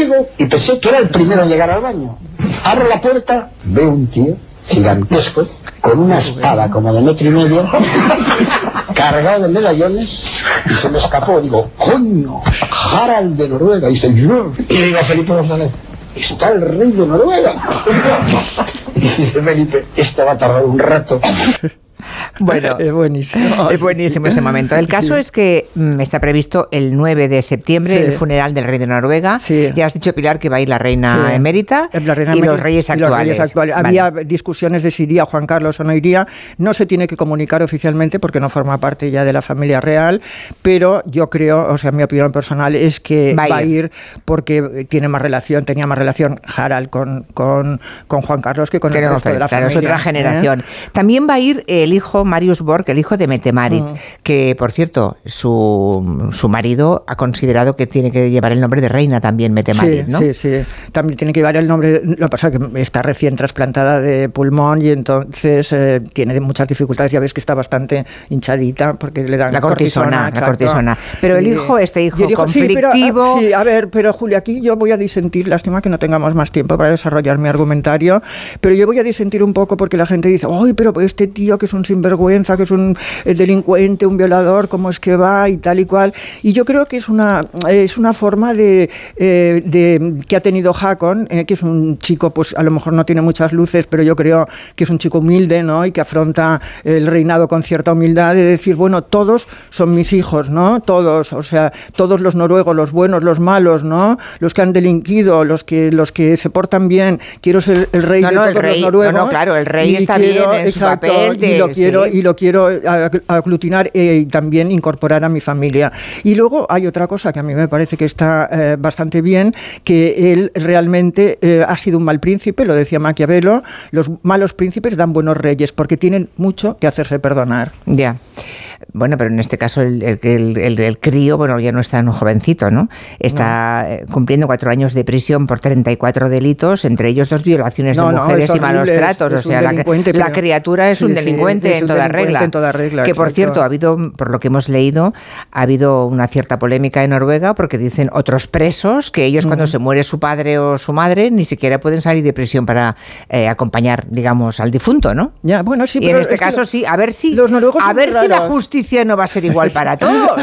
Llego y pensé que era el primero en llegar al baño. Abro la puerta, veo un tío gigantesco, con una espada como de 1,5 metros, cargado de medallones, y se me escapó. Digo, coño, Harald de Noruega. Y dice, yo. Y le digo a Felipe González, está el rey de Noruega. Y dice Felipe, esto va a tardar un rato. Bueno, es buenísimo. Es buenísimo ese momento. El caso es que está previsto el 9 de septiembre el funeral del rey de Noruega. Ya has dicho, Pilar, que va a ir la reina emérita y los reyes actuales. Había discusiones de si iría Juan Carlos o no iría. No se tiene que comunicar oficialmente porque no forma parte ya de la familia real, pero yo creo, o sea, mi opinión personal es que va a ir porque tenía más relación Harald con Juan Carlos que con el resto de la familia. Es otra generación. También va a ir el hijo Marius Borg, el hijo de Mette-Marit, que, por cierto, su marido ha considerado que tiene que llevar el nombre de reina también, Mette-Marit, ¿no? Sí. También tiene que llevar el nombre. Lo que pasa es que está recién trasplantada de pulmón y entonces tiene muchas dificultades. Ya ves que está bastante hinchadita porque le dan la cortisona. Pero el hijo conflictivo... Sí, pero Julia, aquí yo voy a disentir. Lástima que no tengamos más tiempo para desarrollar mi argumentario, pero yo voy a disentir un poco porque la gente dice, ¡ay, pero este tío que es un sinvergüenza, que es un delincuente, un violador, cómo es que va y tal y cual! Y yo creo que es una forma de que ha tenido Håkon, que es un chico, pues a lo mejor no tiene muchas luces, pero yo creo que es un chico humilde, ¿no? Y que afronta el reinado con cierta humildad, de decir, bueno, todos son mis hijos, ¿no? Todos, o sea, todos los noruegos, los buenos, los malos, ¿no? Los que han delinquido, los que se portan bien. Quiero ser el rey de todos los noruegos. No, claro, el rey está bien en su papel y lo quiero aglutinar y también incorporar a mi familia. Y luego hay otra cosa que a mí me parece que está bastante bien, que él realmente ha sido un mal príncipe, lo decía Maquiavelo, los malos príncipes dan buenos reyes porque tienen mucho que hacerse perdonar. Ya. Bueno, pero en este caso el crío, bueno, ya no es tan jovencito, ¿no? Está cumpliendo 4 años de prisión por 34 delitos, entre ellos 2 violaciones de mujeres y malos tratos. O sea, la criatura es un delincuente en toda regla. Que, por cierto, ha habido, por lo que hemos leído, ha habido una cierta polémica en Noruega porque dicen otros presos que ellos cuando se muere su padre o su madre ni siquiera pueden salir de prisión para acompañar, digamos, al difunto, ¿no? Ya, bueno, sí, y en este caso sí, a ver si la justicia no va a ser igual para todos.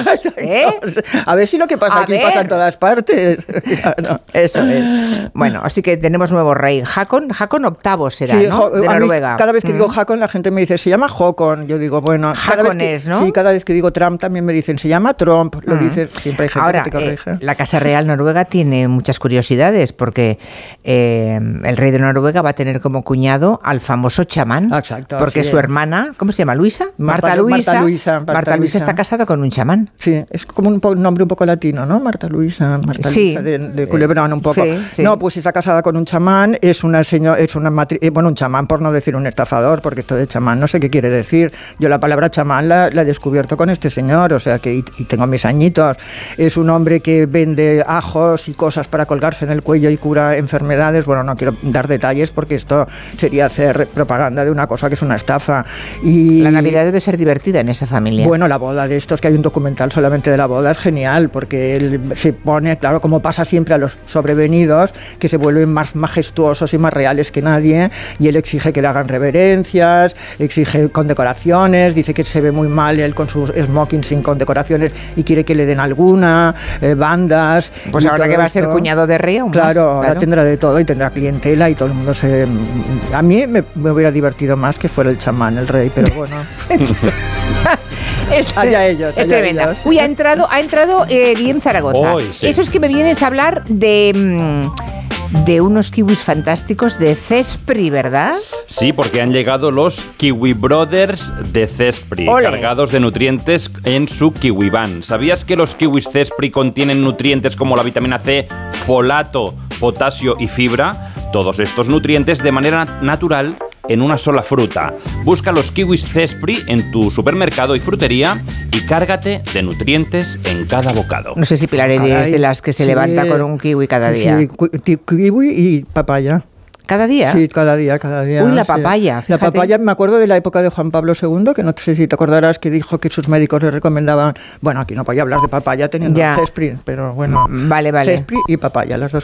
A ver si lo que pasa aquí pasa en todas partes. Eso es. Bueno, así que tenemos nuevo rey. Håkon VIII será, ¿no? De Noruega. Cada vez que digo Håkon, la gente me dice, se llama Håkon. Yo digo, bueno, ¿no? Sí, cada vez que digo Trump también me dicen, se llama Trump. Lo dices, siempre hay gente que te corrige. La Casa Real Noruega tiene muchas curiosidades porque el rey de Noruega va a tener como cuñado al famoso chamán. Exacto. Porque su hermana, ¿cómo se llama? ¿Luisa? Marta Luisa está casada con un chamán. Sí, es como un nombre un poco latino, ¿no? Marta Luisa de Culebrón un poco. Sí. No, pues está casada con un chamán, un chamán por no decir un estafador, porque esto de chamán no sé qué quiere decir. Yo la palabra chamán la he descubierto con este señor, o sea que y tengo mis añitos. Es un hombre que vende ajos y cosas para colgarse en el cuello y cura enfermedades. Bueno, no quiero dar detalles porque esto sería hacer propaganda de una cosa que es una estafa. Y la Navidad debe ser divertida en esa familia. Bueno, la boda de estos, que hay un documental solamente de la boda, es genial, porque él se pone, claro, como pasa siempre a los sobrevenidos, que se vuelven más majestuosos y más reales que nadie, y él exige que le hagan reverencias, exige condecoraciones, dice que se ve muy mal él con sus smoking sin condecoraciones y quiere que le den alguna, bandas. Pues ahora que va a ser cuñado de rey, claro, ahora tendrá de todo y tendrá clientela y todo el mundo se... A mí me hubiera divertido más que fuera el chamán, el rey, pero bueno... Allá ellos. Es tremenda. Ellos. Uy, ha entrado bien Zaragoza. Sí. Eso es que me vienes a hablar de unos kiwis fantásticos de Cespri, ¿verdad? Sí, porque han llegado los Kiwi Brothers de Cespri, cargados de nutrientes en su Kiwi Van. ¿Sabías que los kiwis Cespri contienen nutrientes como la vitamina C, folato, potasio y fibra? Todos estos nutrientes de manera natural en una sola fruta. Busca los kiwis Cespri en tu supermercado y frutería y cárgate de nutrientes en cada bocado. No sé si Pilar es de las que se levanta con un kiwi cada día. Sí, kiwi y papaya. ¿Cada día? Sí, cada día. Uy, la papaya, sí. La papaya, me acuerdo de la época de Juan Pablo II, que no sé si te acordarás que dijo que sus médicos le recomendaban, bueno, aquí no voy a hablar de papaya teniendo Cespri, pero bueno. Vale. Cespri y papaya, las dos